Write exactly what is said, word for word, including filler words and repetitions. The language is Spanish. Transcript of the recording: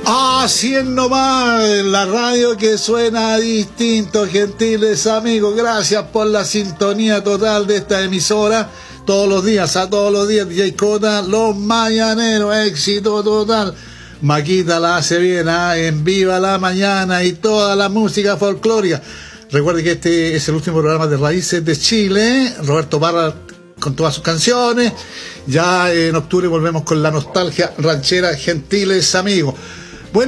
Así es nomás, la radio que suena distinto, gentiles amigos. Gracias por la sintonía total de esta emisora. Todos los días, a todos los días, D J Cota, Los Mañaneros, éxito total. Maquita la hace bien, ¿eh? En Viva la Mañana y toda la música folclórica. Recuerde que este es el último programa de Raíces de Chile. Roberto Parra con todas sus canciones. Ya en octubre volvemos con la nostalgia ranchera, gentiles amigos.